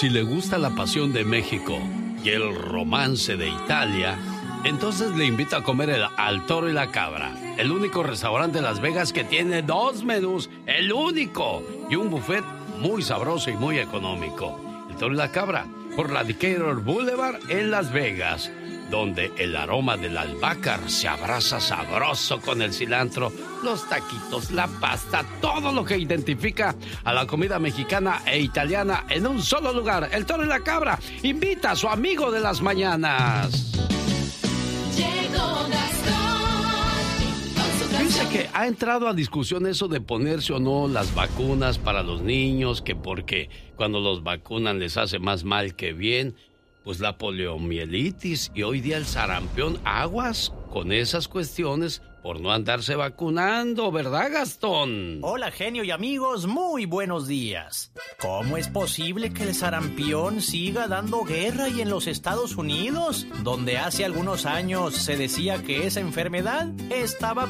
Si le gusta la pasión de México y el romance de Italia, entonces le invito a comer al Toro y la Cabra, el único restaurante de Las Vegas que tiene 2 menús, el único, y un buffet muy sabroso y muy económico. El Toro y la Cabra, por la Decatur Boulevard en Las Vegas, donde el aroma del albahaca se abraza sabroso con el cilantro, los taquitos, la pasta, todo lo que identifica a la comida mexicana e italiana en un solo lugar. El Toro y la Cabra invita a su amigo de las mañanas. Dice que ha entrado a discusión eso de ponerse o no las vacunas para los niños, que porque cuando los vacunan les hace más mal que bien. Pues la poliomielitis y hoy día el sarampión, aguas con esas cuestiones por no andarse vacunando, ¿verdad, Gastón? Hola, genio y amigos, muy buenos días. ¿Cómo es posible que el sarampión siga dando guerra y en los Estados Unidos, donde hace algunos años se decía que esa enfermedad estaba